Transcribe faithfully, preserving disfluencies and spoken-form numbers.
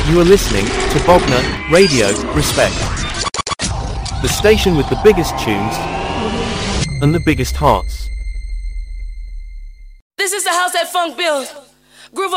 You are listening to Bogner Radio Respect, the station with the biggest tunes and the biggest hearts. This is the house that funk builds. Groove